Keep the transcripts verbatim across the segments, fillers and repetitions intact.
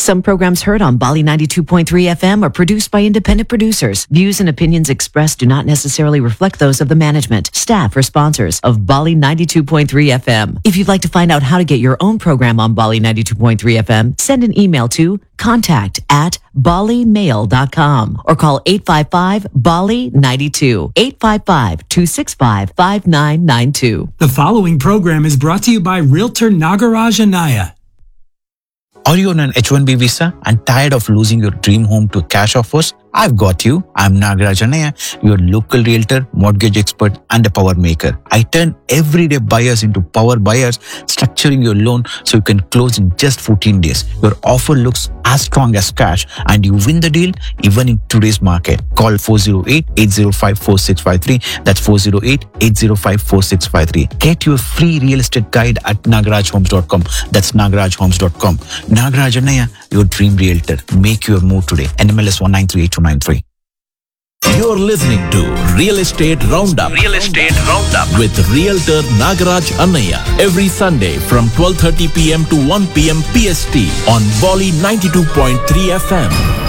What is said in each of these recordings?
Some programs heard on Bali ninety-two point three F M are produced by independent producers. Views and opinions expressed do not necessarily reflect those of the management, staff, or sponsors of Bali ninety-two point three F M. If you'd like to find out how to get your own program on Bali ninety-two point three F M, send an email to contact at bali mail dot com or call eight five five Bali ninety-two, eight five five, two six five, five nine nine two. The following program is brought to you by Realtor Nagaraj Anaya. Are you on an H one B visa and tired of losing your dream home to cash offers? I've got you. I'm Nagaraj Anaya, your local realtor, mortgage expert, and a power maker. I turn everyday buyers into power buyers, structuring your loan so you can close in just fourteen days. Your offer looks as strong as cash and you win the deal even in today's market. Call four oh eight, eight oh five, four six five three. That's four oh eight, eight oh five, four six five three. Get your free real estate guide at nagaraj homes dot com. That's nagaraj homes dot com. Nagaraj Anaya, your dream realtor. Make your move today. N M L S one nine three eight two nine three. You're listening to Real Estate Roundup. Real Estate Roundup with Realtor Nagaraj Anaya every Sunday from twelve thirty p.m. to one p.m. P S T on Bali ninety-two point three F M.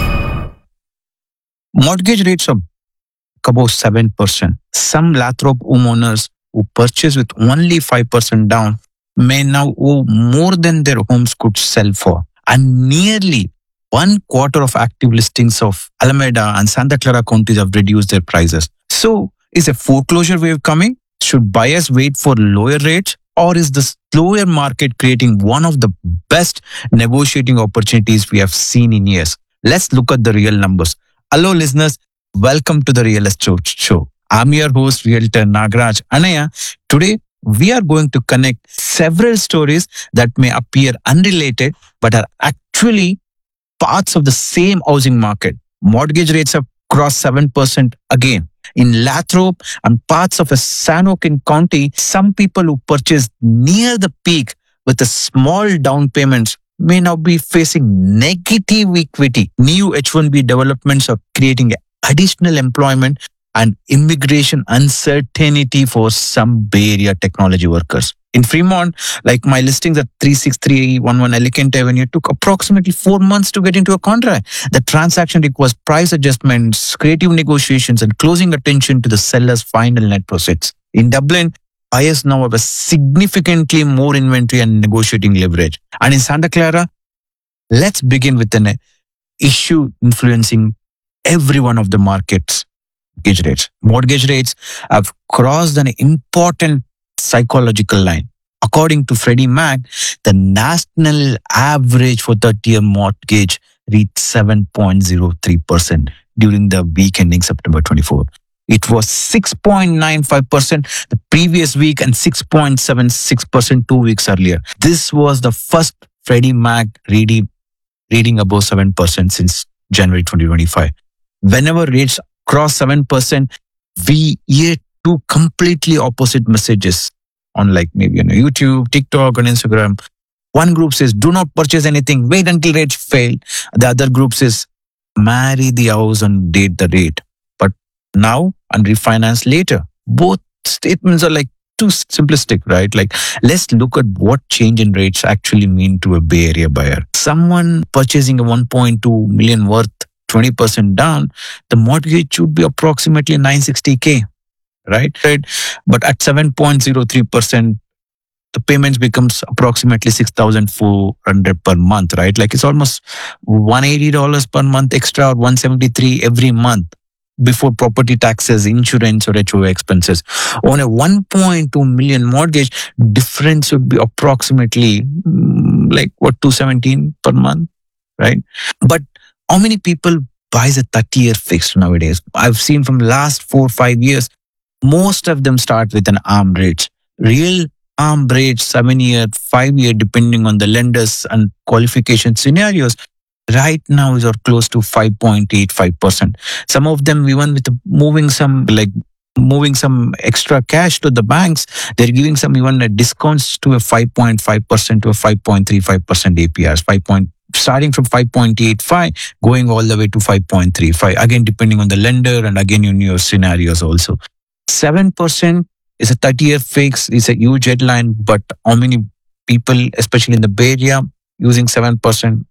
Mortgage rates are above seven percent. Some Lathrop homeowners who purchase with only five percent down may now owe more than their homes could sell for. And nearly one quarter of active listings of Alameda and Santa Clara counties have reduced their prices. So, is a foreclosure wave coming? Should buyers wait for lower rates? Or is the slower market creating one of the best negotiating opportunities we have seen in years? Let's look at the real numbers. Hello listeners, welcome to the Real Estate Show. I'm your host, Realtor Nagaraj Anaya. Today, we are going to connect several stories that may appear unrelated but are actually parts of the same housing market. Mortgage rates have crossed seven percent again. In Lathrop and parts of a San Joaquin County, some people who purchased near the peak with a small down payments may now be facing negative equity. New H one B developments are creating additional employment and immigration uncertainty for some Bay Area technology workers. In Fremont, like my listings at three six three one one Elegant Avenue took approximately four months to get into a contract. The transaction requires price adjustments, creative negotiations, and closing attention to the seller's final net proceeds. In Dublin, buyers now have a significantly more inventory and negotiating leverage. And in Santa Clara, let's begin with an issue influencing every one of the markets. Mortgage rates. Mortgage rates have crossed an important psychological line. According to Freddie Mac, the national average for thirty-year mortgage reached seven point zero three percent during the week ending September twenty-fourth. It was six point nine five percent the previous week and six point seven six percent two weeks earlier. This was the first Freddie Mac reading, reading above seven percent since January twenty twenty-five. Whenever rates cross seven percent, we hear two completely opposite messages on like maybe on YouTube, TikTok, and Instagram. One group says, do not purchase anything, wait until rates fail. The other group says, marry the house and date the rate. But now and refinance later. Both statements are like too simplistic, right? Like, let's look at what change in rates actually mean to a Bay Area buyer. Someone purchasing a one point two million worth, twenty percent down, the mortgage should be approximately nine hundred sixty thousand. Right? right? But at seven point zero three percent, the payments becomes approximately six thousand four hundred dollars per month, right? Like it's almost one hundred eighty dollars per month extra or one hundred seventy-three dollars every month before property taxes, insurance or H O A expenses. On a one point two million mortgage, difference would be approximately mm, like what, two hundred seventeen dollars per month, right? But how many people buys a thirty-year fixed nowadays? I've seen from the last four or five years, most of them start with an ARM rate. Real ARM rate, seven-year, five-year, depending on the lenders and qualification scenarios, right now is or close to five point eight five percent. Some of them, even with moving some like moving some extra cash to the banks, they're giving some even discounts to a five point five percent to a five point three five percent A P Rs. Five point starting from five point eight five, going all the way to five point three five. Again, depending on the lender and again in your scenarios also. seven percent is a thirty-year fix. It's a huge headline, but how many people, especially in the Bay Area, using seven percent?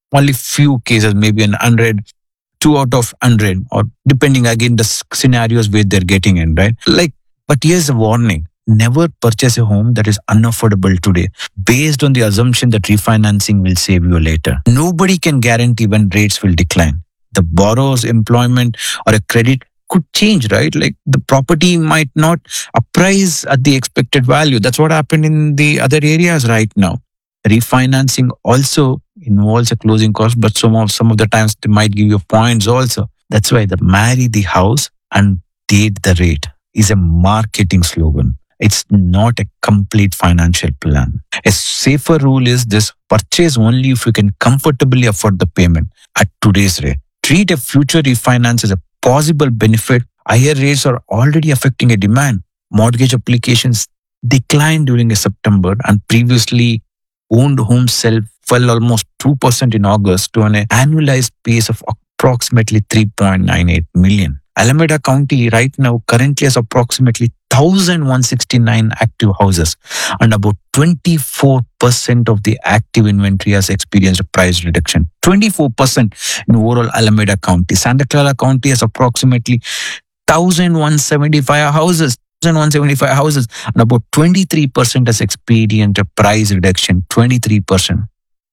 only few cases, maybe an hundred, two out of hundred, or depending again the s- scenarios where they're getting in, right? Like, but here's a warning. Never purchase a home that is unaffordable today based on the assumption that refinancing will save you later. Nobody can guarantee when rates will decline. The borrower's employment or a credit could change, right? Like the property might not appraise at the expected value. That's what happened in the other areas right now. Refinancing also involves a closing cost, but some of some of the times they might give you points also. That's why the marry the house and date the rate is a marketing slogan. It's not a complete financial plan. A safer rule is this: purchase only if you can comfortably afford the payment at today's rate. Treat a future refinance as a possible benefit. Higher rates are already affecting a demand. Mortgage applications declined during a September, and previously owned homes sell fell almost two percent in August to an annualized pace of approximately three point nine eight million. Alameda County right now currently has approximately one thousand one hundred sixty-nine active houses, and about twenty-four percent of the active inventory has experienced a price reduction. twenty-four percent in overall Alameda County. Santa Clara County has approximately one thousand one hundred seventy-five houses. one thousand one hundred seventy-five houses, and about twenty-three percent has experienced a price reduction. twenty-three percent.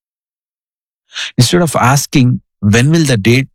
Instead of asking when will the dates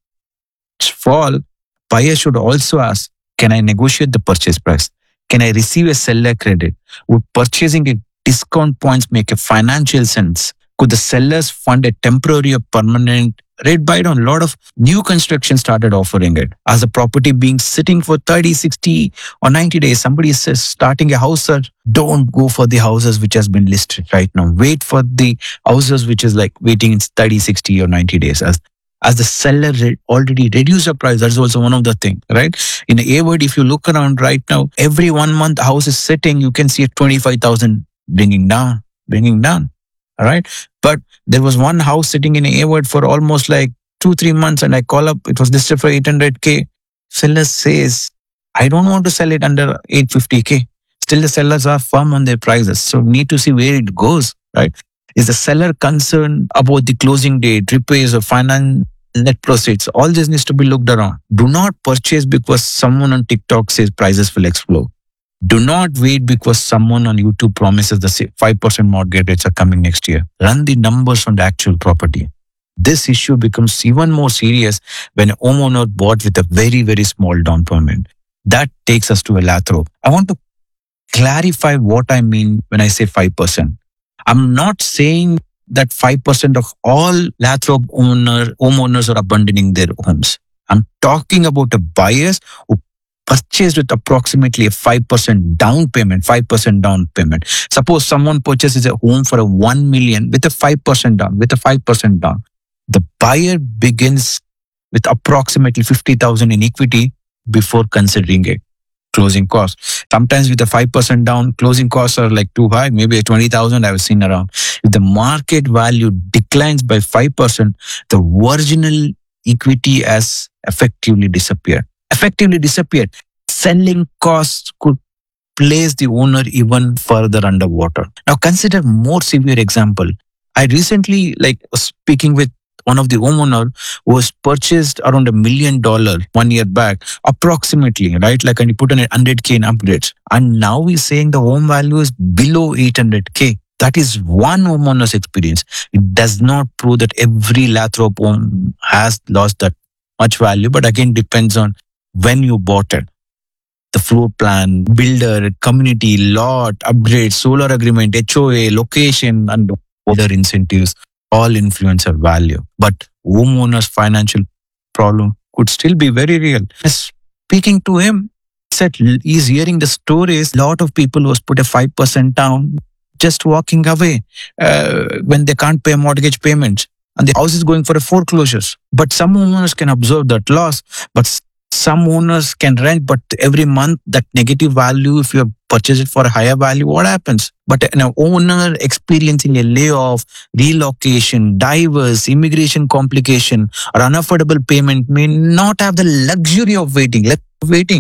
fall, buyer should also ask, can I negotiate the purchase price? Can I receive a seller credit? Would purchasing at discount points make a financial sense? Could the sellers fund a temporary or permanent rate buy-down? A lot of new construction started offering it. As the property being sitting for thirty, sixty or ninety days, somebody says starting a house search, don't go for the houses which has been listed right now. Wait for the houses which is like waiting in thirty, sixty or ninety days. As As the seller re- already reduced the price, that's also one of the things, right? In A-Word, if you look around right now, every one month the house is sitting, you can see twenty-five thousand bringing down, bringing down, all right? But there was one house sitting in A-Word for almost like two, three months, and I call up, it was listed for eight hundred K. Seller says, I don't want to sell it under eight hundred fifty K. Still the sellers are firm on their prices. So need to see where it goes, right? Is the seller concerned about the closing date, repairs or finance, net proceeds? All this needs to be looked around. Do not purchase because someone on TikTok says prices will explode. Do not wait because someone on YouTube promises the five percent mortgage rates are coming next year. Run the numbers on the actual property. This issue becomes even more serious when a homeowner bought with a very, very small down payment. That takes us to a Lathrop. I want to clarify what I mean when I say five percent. I'm not saying that five percent of all Lathrop owner, homeowners are abandoning their homes. I'm talking about the buyers who purchased with approximately a five percent down payment, five percent down payment. Suppose someone purchases a home for a one million with a five percent down, with a five percent down. The buyer begins with approximately fifty thousand in equity before considering it. Closing costs. Sometimes with a five percent down, closing costs are like too high, maybe twenty thousand I've seen around. If the market value declines by five percent, the original equity has effectively disappeared. Effectively disappeared. Selling costs could place the owner even further underwater. Now consider more severe example. I recently like was speaking with one of the homeowner who was purchased around a million dollar one year back, approximately, right? Like, and he put in one hundred K in upgrades. And now he's saying the home value is below eight hundred K. That is one homeowner's experience. It does not prove that every Lathrop home has lost that much value, but again, depends on when you bought it. The floor plan, builder, community, lot, upgrade, solar agreement, H O A, location, and other incentives all influence our value. But homeowner's financial problem could still be very real. Speaking to him, said he's hearing the stories. A lot of people was put a five percent down, just walking away uh, when they can't pay mortgage payments. And the house is going for a foreclosures. But some homeowners can absorb that loss. But some owners can rent, but every month that negative value, if you purchase it for a higher value, what happens? But an owner experiencing a layoff, relocation, divorce, immigration complication, or unaffordable payment may not have the luxury of waiting. Let waiting.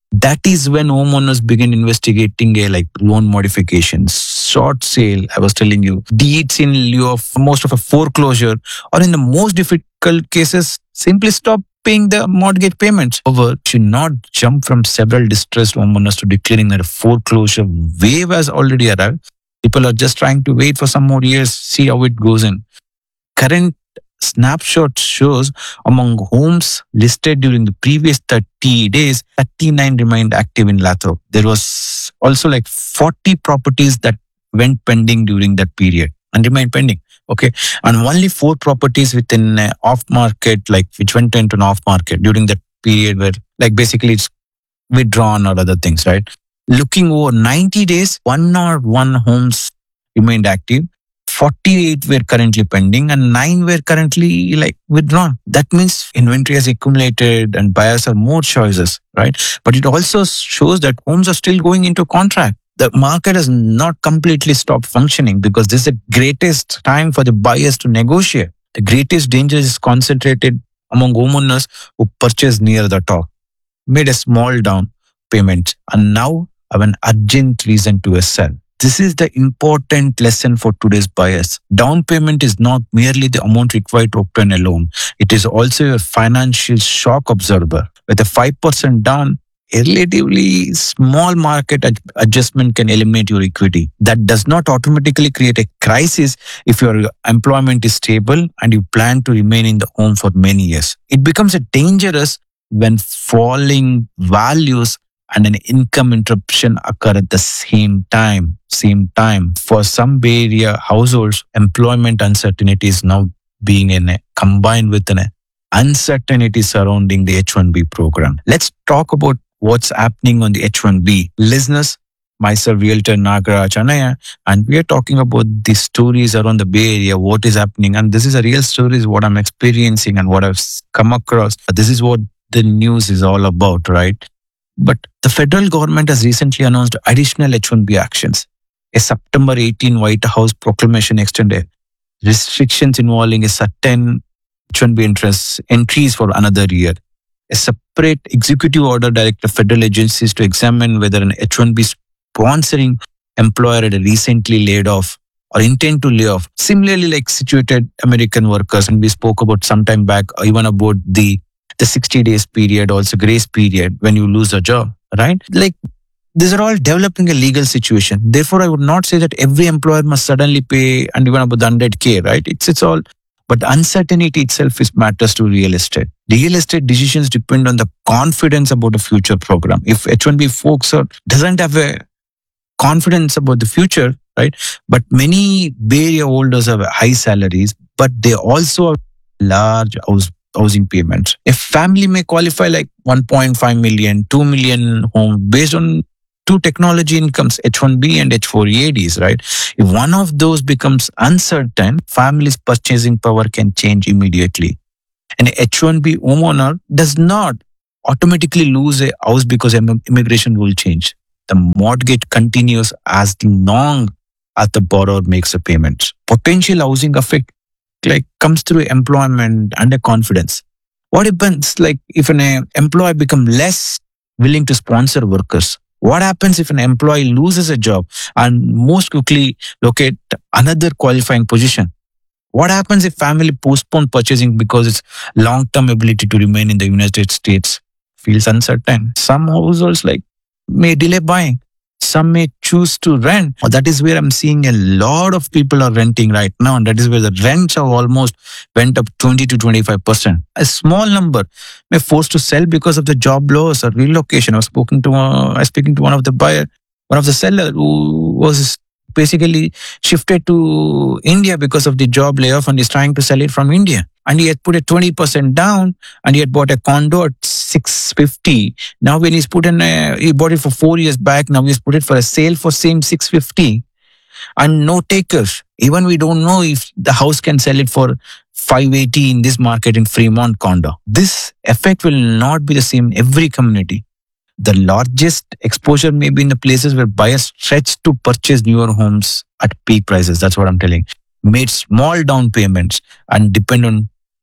That is when homeowners begin investigating a like loan modifications, short sale, I was telling you, deeds in lieu of most of a foreclosure, or in the most difficult cases, simply stop paying the mortgage payments. However, should not jump from several distressed homeowners to declaring that a foreclosure wave has already arrived. People are just trying to wait for some more years, see how it goes in. Current snapshot shows among homes listed during the previous thirty days, thirty-nine remained active in Lathrop. There was also like forty properties that went pending during that period and remained pending. Okay. And only four properties within uh, off market, like which went into an off market during that period where like basically it's withdrawn or other things, right? Looking over ninety days, one or one homes remained active. forty-eight were currently pending and nine were currently like withdrawn. That means inventory has accumulated and buyers have more choices, right? But it also shows that homes are still going into contract. The market has not completely stopped functioning because this is the greatest time for the buyers to negotiate. The greatest danger is concentrated among homeowners who purchased near the top, made a small down payment, and now have an urgent reason to sell. This is the important lesson for today's buyers. Down payment is not merely the amount required to obtain a loan. It is also a financial shock absorber. With a five percent down, a relatively small market ad- adjustment can eliminate your equity. That does not automatically create a crisis if your employment is stable and you plan to remain in the home for many years. It becomes a dangerous when falling values and an income interruption occur at the same time. Same time. For some Bay Area households, employment uncertainty is now being in a, combined with an uncertainty surrounding the H one B program. Let's talk about what's happening on the H one B. Listeners, myself, Realtor Nagaraj Annaiah, and we are talking about the stories around the Bay Area, what is happening. And this is a real story, is what I'm experiencing and what I've come across. This is what the news is all about, right? But the federal government has recently announced additional H one B actions. A September eighteenth White House proclamation extended restrictions involving a certain H one B interests entries for another year. A separate executive order directed federal agencies to examine whether an H one B sponsoring employer had recently laid off or intend to lay off similarly like situated American workers. And we spoke about some time back even about the the sixty days period, also grace period when you lose a job, right? Like these are all developing a legal situation. Therefore, I would not say that every employer must suddenly pay and even about the one hundred K, right? It's it's all, but uncertainty itself is matters to real estate. Real estate decisions depend on the confidence about the future program. If H one B folks are, doesn't have a confidence about the future, right? But many Bay Area holders have high salaries, but they also have large house housing payments. A family may qualify like one point five million, two million home based on two technology incomes, H one B and H four E A Ds, right? If one of those becomes uncertain, family's purchasing power can change immediately. An H one B homeowner does not automatically lose a house because immigration rule change. The mortgage continues as long as the borrower makes a payment. Potential housing effect like comes through employment and a confidence. What happens like if an uh, employee becomes less willing to sponsor workers? What happens if an employee loses a job and most quickly locate another qualifying position? What happens if family postpone purchasing because its long-term ability to remain in the United States feels uncertain? Some households like may delay buying. Some may choose to rent. That is where I'm seeing a lot of people are renting right now. And that is where the rents have almost went up twenty to twenty-five percent. A small number may forced to sell because of the job loss or relocation. I was speaking to, uh, I was speaking to one of the buyer, one of the seller who was basically shifted to India because of the job layoff and is trying to sell it from India. And he had put a twenty percent down and he had bought a condo at six fifty. Now when he's put in a, he bought it for four years back. Now he's put it for a sale for same six fifty and no takers. Even we don't know if the house can sell it for five eighty in this market in Fremont condo. This effect will not be the same in every community. The largest exposure may be in the places where buyers stretch to purchase newer homes at peak prices. That's what I'm telling. Made small down payments and depend on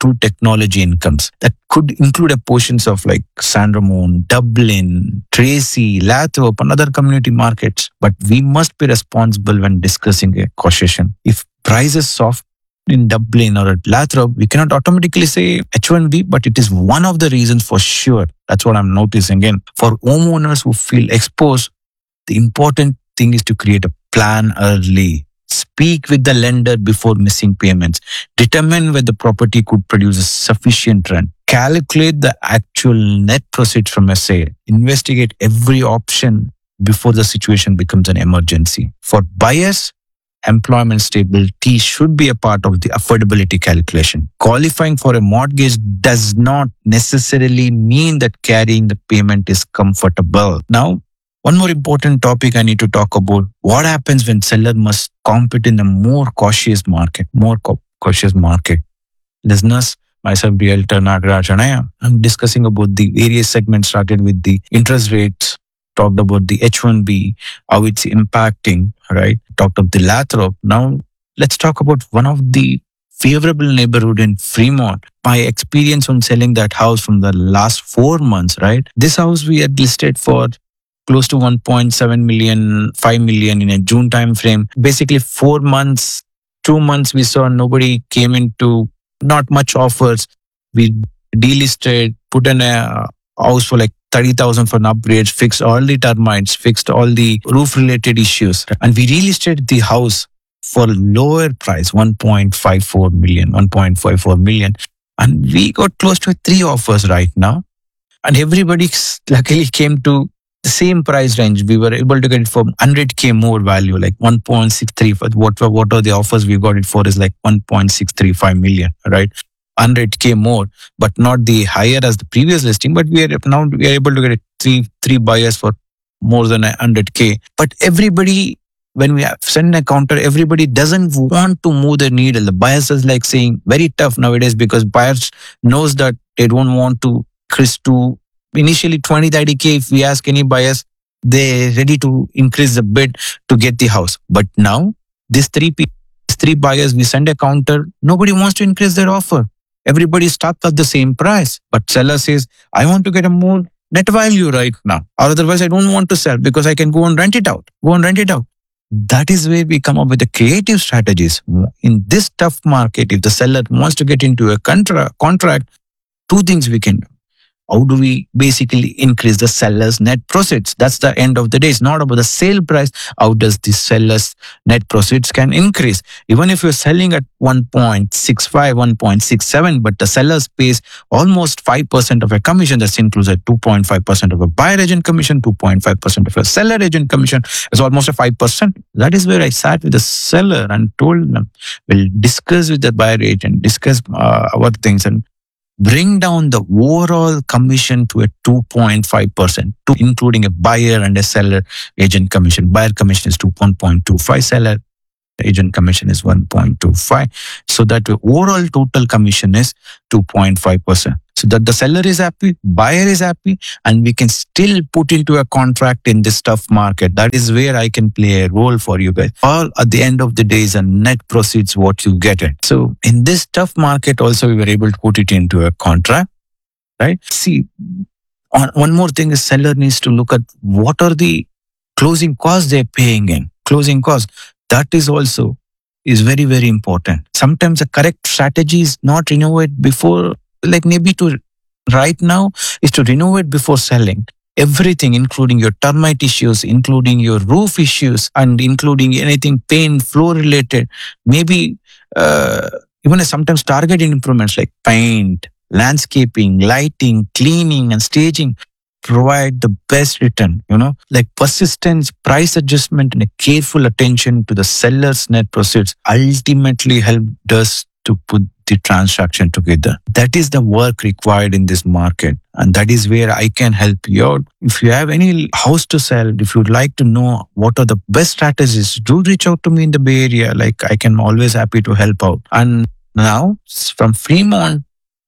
true technology incomes. That could include a portions of like Sandramon, Dublin, Tracy, Lathrop, and other community markets. But we must be responsible when discussing a caution. If prices soft in Dublin or at Lathrop, we cannot automatically say H one B, but it is one of the reasons for sure. That's what I'm noticing. Again, for homeowners who feel exposed, the important thing is to create a plan early. Speak with the lender before missing payments. Determine whether the property could produce a sufficient rent. Calculate the actual net proceeds from a sale. Investigate every option before the situation becomes an emergency. For buyers, employment stability should be a part of the affordability calculation. Qualifying for a mortgage does not necessarily mean that carrying the payment is comfortable. Now, one more important topic I need to talk about. What happens when seller must compete in a more cautious market? More co- cautious market. Listeners, myself, Realtor Nagaraj Annaiah, I'm discussing about the various segments, started with the interest rates, talked about the H one B, how it's impacting, right? Talked about the Lathrop. Now, let's talk about one of the favorable neighborhood in Fremont. My experience on selling that house from the last four months, right? This house we had listed for close to one point seven million, five million in a June time frame. Basically, four months, two months we saw nobody came into, not much offers. We delisted, put in a house for like thirty thousand for an upgrade, fixed all the termites, fixed all the roof related issues. And we relisted the house for lower price, one point five four million, one point five four million. And we got close to three offers right now. And everybody luckily came to the same price range. We were able to get it for one hundred K more value, like one point six three. What, what are the offers we got it for is like one point six three five million, right? one hundred K more, but not the higher as the previous listing. But we are now we are able to get three three buyers for more than one hundred K. But everybody, when we have send a counter, everybody doesn't want to move the needle. The buyers is like saying very tough nowadays because buyers knows that they don't want to increase to initially twenty, thirty K. If we ask any buyers, they're ready to increase the bid to get the house. But now, these three people, three buyers, we send a counter, nobody wants to increase their offer. Everybody stuck at the same price. But seller says, I want to get a more net value right now. Or otherwise, I don't want to sell because I can go and rent it out. Go and rent it out. That is where we come up with the creative strategies. In this tough market, if the seller wants to get into a contra- contract, two things we can do. How do we basically increase the seller's net proceeds? That's the end of the day. It's not about the sale price. How does the seller's net proceeds can increase? Even if you're selling at one point six five, one point six seven, but the seller pays almost five percent of a commission, that includes a two point five percent of a buyer agent commission, two point five percent of a seller agent commission. It's almost a five percent. That is where I sat with the seller and told them, we'll discuss with the buyer agent, discuss uh, our things and bring down the overall commission to a two point five percent, including a buyer and a seller agent commission. Buyer commission is one point two five, seller agent commission is one point two five. So that the overall total commission is two point five percent. So that the seller is happy, buyer is happy, and we can still put into a contract in this tough market. That is where I can play a role for you guys. All at the end of the day is a net proceeds what you get it. So in this tough market also we were able to put it into a contract, right? See, on, one more thing is seller needs to look at what are the closing costs they're paying in. Closing costs. That is also is very, very important. Sometimes the correct strategy is not renovate before, like maybe to right now is to renovate before selling. Everything, including your termite issues, including your roof issues, and including anything paint, floor related. Maybe uh, even sometimes targeted improvements like paint, landscaping, lighting, cleaning, and staging provide the best return, you know, like persistence, price adjustment, and a careful attention to the seller's net proceeds ultimately help us to put the transaction together. That is the work required in this market. And that is where I can help you out. If you have any house to sell, if you'd like to know what are the best strategies, do reach out to me in the Bay Area. Like I can always happy to help out. And now from Fremont,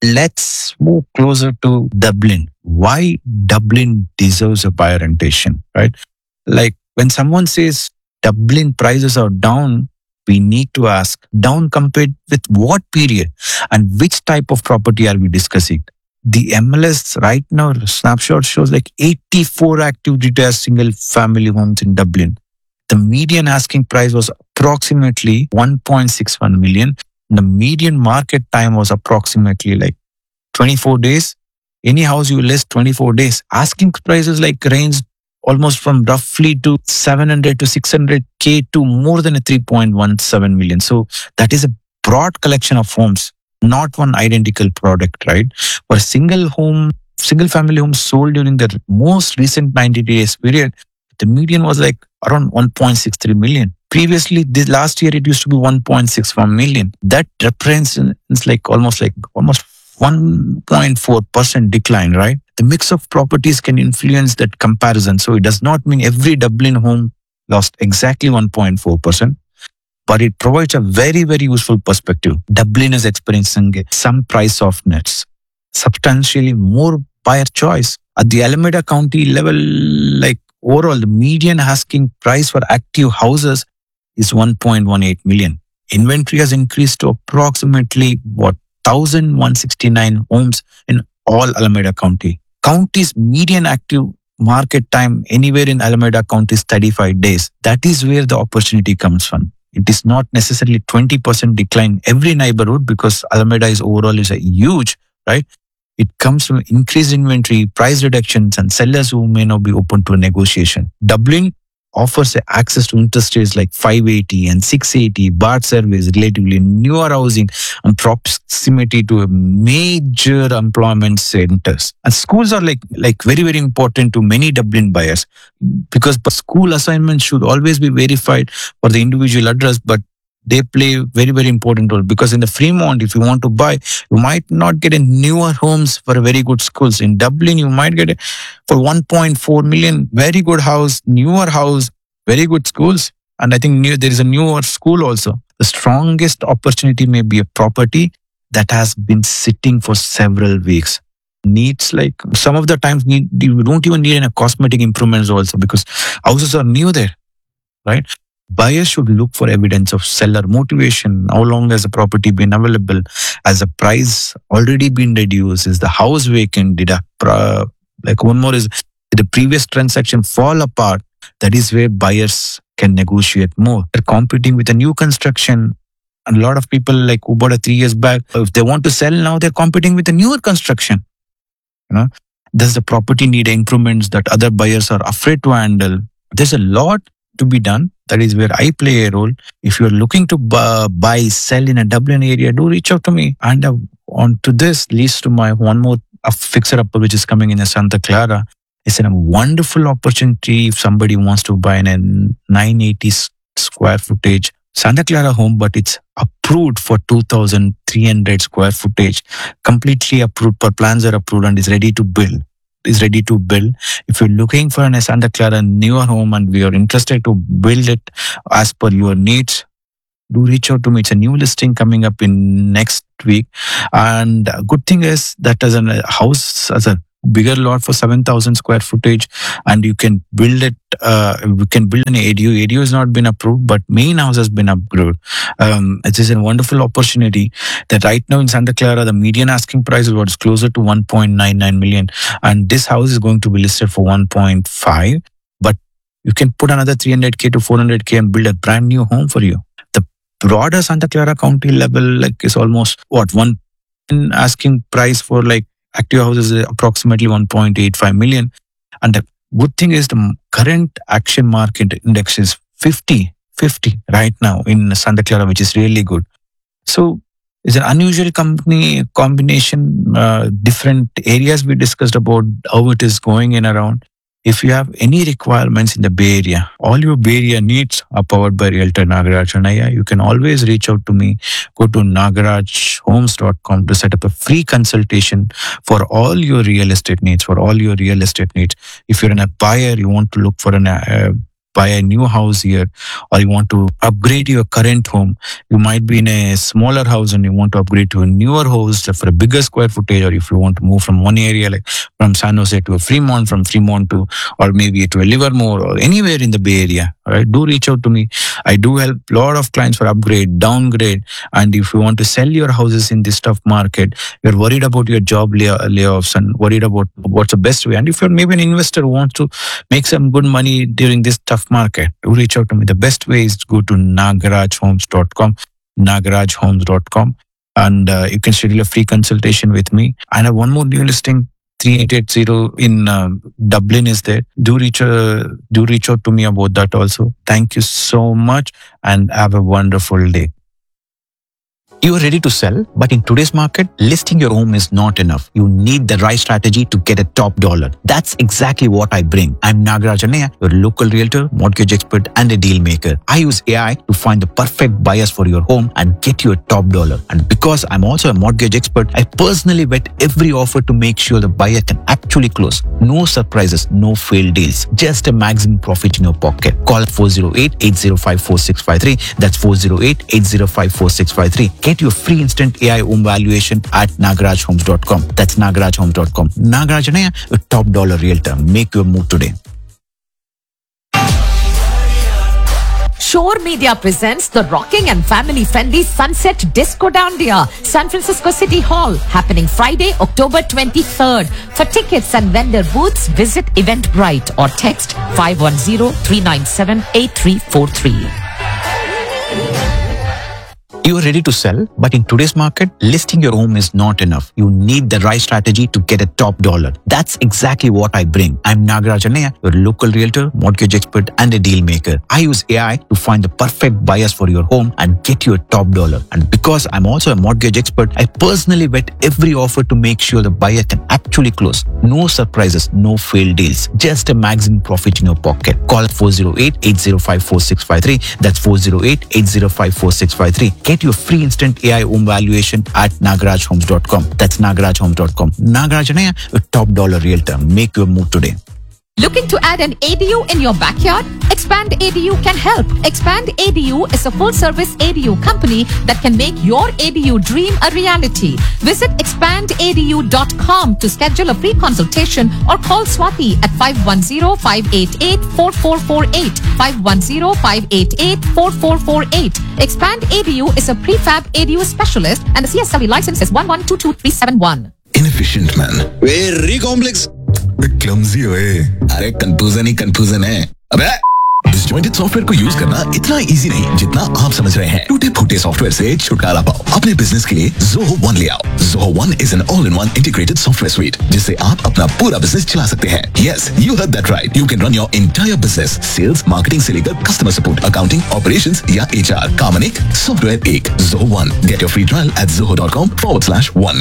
let's move closer to Dublin. Why Dublin deserves a buyer attention, right? Like when someone says Dublin prices are down, we need to ask, down compared with what period and which type of property are we discussing? The M L S right now snapshot shows like eighty-four active detached single family homes in Dublin. The median asking price was approximately one point six one million. The median market time was approximately like twenty-four days. Any house you list twenty-four days. Asking prices like range almost from roughly to seven hundred to six hundred K to more than a three point one seven million. So that is a broad collection of homes, not one identical product, right? For a single home, single family home sold during the most recent ninety days period, the median was like around one point six three million. Previously, this last year, it used to be one point six one million. That represents like almost like almost one point four percent decline, right? The mix of properties can influence that comparison. So it does not mean every Dublin home lost exactly one point four percent, but it provides a very, very useful perspective. Dublin is experiencing some price softness, substantially more buyer choice. At the Alameda County level, like overall, the median asking price for active houses is one point one eight million. Inventory has increased to approximately what one thousand one hundred sixty-nine homes in all Alameda County. County's median active market time anywhere in Alameda County is thirty-five days. That is where the opportunity comes from. It is not necessarily twenty percent decline every neighborhood because Alameda is overall is a huge, right? It comes from increased inventory, price reductions, and sellers who may not be open to a negotiation. Dublin offers access to interest rates like five eighty and six eighty, B A R T service, relatively newer housing, and proximity to a major employment centers. And schools are like, like very, very important to many Dublin buyers because school assignments should always be verified for the individual address, but they play a very, very important role because in the Fremont, if you want to buy, you might not get a newer homes for a very good schools. In Dublin, you might get it for one point four million, very good house, newer house, very good schools. And I think new, there is a newer school also. The strongest opportunity may be a property that has been sitting for several weeks. Needs like some of the times need, you don't even need any cosmetic improvements also because houses are new there, right? Buyers should look for evidence of seller motivation. How long has the property been available? Has the price already been reduced? Is the house vacant? Did a, uh, like one more is, did the previous transaction fall apart? That is where buyers can negotiate more. They're competing with a new construction. And a lot of people like who bought a three years back, if they want to sell now, they're competing with a newer construction. You know, does the property need improvements that other buyers are afraid to handle? There's a lot to be done. That is where I play a role. If you're looking to buy, buy, sell in a Dublin area, do reach out to me. And uh, on to this leads to my one more a fixer-upper which is coming in a Santa Clara. It's a wonderful opportunity if somebody wants to buy in a nine eighty square footage Santa Clara home, but it's approved for two thousand three hundred square footage. Completely approved, per plans are approved and is ready to build. Is ready to build. If you're looking for an Santa Clara newer home and we are interested to build it as per your needs, do reach out to me. It's a new listing coming up in next week. And good thing is that as a house, as a bigger lot for seven thousand square footage, and you can build it, uh, we can build an A D U. A D U has not been approved, but main house has been upgraded. Um, it is a wonderful opportunity that right now in Santa Clara, the median asking price is what is closer to one point nine nine million. And this house is going to be listed for one point five, but you can put another three hundred K to four hundred K and build a brand new home for you. The broader Santa Clara County level like is almost what one asking price for like active houses is approximately one point eight five million. And the good thing is the current action market index is fifty, fifty right now in Santa Clara, which is really good. So it's an unusual company combination, uh, different areas we discussed about how it is going in around. If you have any requirements in the Bay Area, all your Bay Area needs are powered by Realtor Nagaraj Annaiah. You can always reach out to me. Go to nagaraj homes dot com to set up a free consultation for all your real estate needs, for all your real estate needs. If you're in a buyer, you want to look for an uh, buy a new house here, or you want to upgrade your current home. You might be in a smaller house and you want to upgrade to a newer house for a bigger square footage, or if you want to move from one area like from San Jose to a Fremont, from Fremont to, or maybe to a Livermore or anywhere in the Bay Area, All right, do reach out to me. I do help a lot of clients for upgrade, downgrade, and if you want to sell your houses in this tough market, you're worried about your job lay- layoffs and worried about what's the best way. And if you're maybe an investor who wants to make some good money during this tough market, do reach out to me. The best way is to go to nagaraj homes dot com, nagaraj homes dot com, and uh, you can schedule a free consultation with me. And I have one more new listing. thirty-eight eighty in uh, Dublin is there. Do reach uh, do reach out to me about that also. Thank you so much and have a wonderful day. You are ready to sell, but in today's market, listing your home is not enough. You need the right strategy to get a top dollar. That's exactly what I bring. I'm Nagaraj Annaiah, your local realtor, mortgage expert, and a deal maker. I use A I to find the perfect buyers for your home and get you a top dollar. And because I'm also a mortgage expert, I personally vet every offer to make sure the buyer can actually close. No surprises, no failed deals. Just a maximum profit in your pocket. Call four oh eight, eight oh five, four six five three. That's four oh eight, eight oh five, four six five three. Get your free instant A I home valuation at nagaraj homes dot com. That's nagaraj homes dot com. Nagaraj Annaiah, a top dollar realtor. Make your move today. Shore Media presents the rocking and family-friendly Sunset Disco Dandiya, San Francisco City Hall, happening Friday, October twenty-third. For tickets and vendor booths, visit Eventbrite or text five one zero, three nine seven, eight three four three. You are ready to sell, but in today's market, listing your home is not enough. You need the right strategy to get a top dollar. That's exactly what I bring. I'm Nagaraj Annaiah, your local realtor, mortgage expert, and a deal maker. I use A I to find the perfect buyers for your home and get you a top dollar. And because I'm also a mortgage expert, I personally vet every offer to make sure the buyer can actually close. No surprises, no failed deals. Just a maximum profit in your pocket. Call four oh eight, eight oh five, four six five three. That's four oh eight, eight oh five, four six five three. Get your free instant A I home valuation at nagaraj homes dot com. That's nagaraj homes dot com. Nagaraj Annaiah, a top dollar realtor. Make your move today. Looking to add an A D U in your backyard? Expand A D U can help. Expand A D U is a full-service A D U company that can make your A D U dream a reality. Visit expand A D U dot com to schedule a free consultation or call Swati at five one zero, five eight eight, four four four eight, five one zero, five eight eight, four four four eight. Expand A D U is a prefab A D U specialist and the C S L E license is one one two two three seven one. Inefficient man. Very complex. Clumsy होए. अरे confusion ही confusion है. अबे disjointed software को use करना इतना easy नहीं जितना आप समझ रहे हैं. टूटे फूटे सॉफ्टवेयर से छुटकारा पाओ. अपने बिजनेस के लिए Zoho One ले आओ. Zoho One is an all-in-one integrated software suite जिससे आप अपना पूरा बिजनेस चला सकते हैं. Yes, you heard that right. You can run your entire business, sales, marketing से लेकर customer support, accounting, operations या H R. काम एक, सॉफ्टवेयर एक. Zoho One. Get your free trial at zoho dot com forward slash one.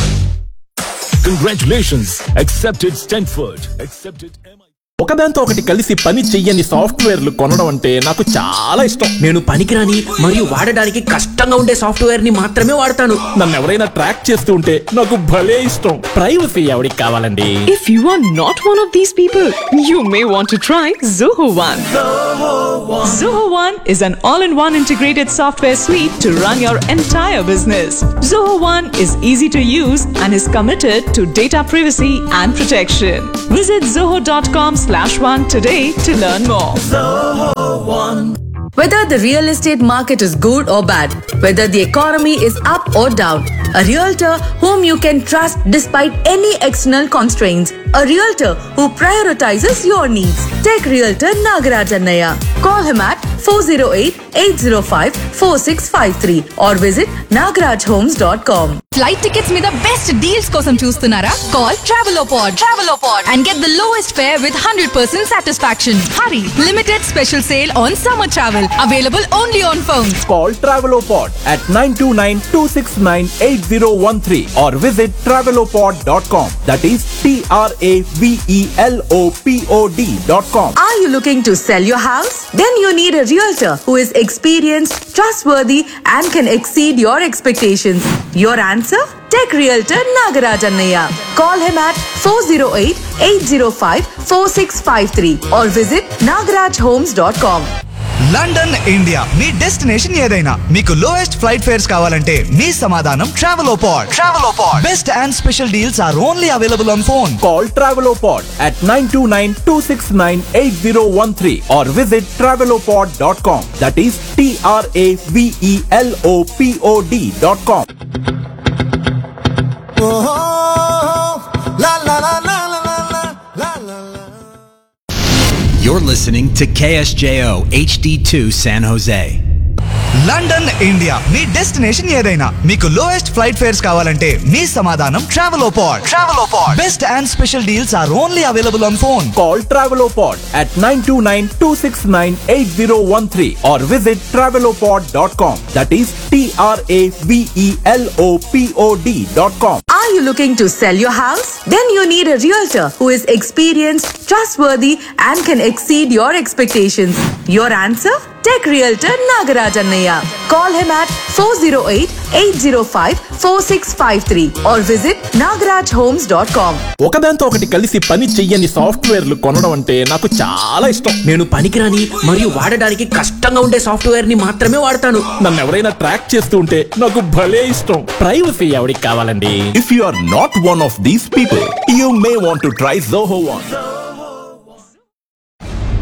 Congratulations! Accepted Stanford. Accepted M I. ఒకదాంతో ఒకటి కలిసి పని చెయ్యని సాఫ్ట్వేర్లు కొనడం అంటే నాకు చాలా ఇష్టం. నేను పనికిరాని మరియు వాడడానికి కష్టంగా ఉండే సాఫ్ట్వేర్ ని మాత్రమే వాడతాను. నన్ను ఎవరైనా ట్రాక్ చేస్తూ ఉంటే నాకు భలే ఇష్టం. ప్రైవసీ ఎవరికి కావాలండి? If you are not one of these people, you may want to try Zoho One. Zoho One. Zoho One is an all-in-one integrated software suite to run your entire business. Zoho One is easy to use and is committed to data privacy and protection. Visit zoho dot com slash one today to learn more. Zoho One. Whether the real estate market is good or bad, whether the economy is up or down, a realtor whom you can trust despite any external constraints, a realtor who prioritizes your needs. Take Realtor Nagaraj Annaiah. Call him at four oh eight, eight oh five, four six five three or visit nagaraj homes dot com. Flight tickets మీద best deals కోసం చూస్తున్నారా? Call Travelopod. Travelopod and get the lowest fare with one hundred percent satisfaction. Hurry! Limited special sale on summer travel. Available only on phone. Call Travelopod at nine two nine, two six nine, eight zero one three or visit travelopod dot com. That is T R A V E L O P O D dot com. Are you looking to sell your house? Then you need a realtor who is experienced, trustworthy and can exceed your expectations. Your answer? Tech Realtor Nagaraj Annaiah. Call him at four oh eight, eight oh five, four six five three or visit nagaraj homes dot com. London India me destination ఏదైనా మీకు lowest flight fares కావాలంటే మీ సమాధానం Travelopod. Travelopod best and special deals are only available on phone. Call Travelopod at nine two nine, two six nine, eight zero one three or visit travelopod dot com. That is T R A V E L O P O D dot com. You're listening to K S J O H D two San Jose. London India me destination ఏదైనా మీకు lowest flight fares కావాలంటే మీ సమాధానం Travelopod. Travelopod best and special deals are only available on phone. Call Travelopod at nine two nine, two six nine, eight zero one three or visit travelopod dot com. That is T R A V E L O P O D dot com. Are you looking to sell your house? Then you need a realtor who is experienced, trustworthy, and can exceed your expectations. Your answer? Tech Realtor Nagaraj Annaiya. Call him at four oh eight, eight oh five, four six five three or visit nagaraj homes dot com. ఒకదాంతో ఒకటి కలిసి పని చెయ్యని సాఫ్ట్వేర్లు కొనడం అంటే నాకు చాలా ఇష్టం. నేను పనికిరాని మరియు వాడడానికి కష్టంగా ఉండే సాఫ్ట్వేర్ ని మాత్రమే వాడతాను. నన్ను ఎవరైనా ట్రాక్ చేస్తూ ఉంటే నాకు భలే ఇష్టం. ప్రైవసీ ఎవరికి కావాలండి? If you are not one of these people, you may want to try Zoho One.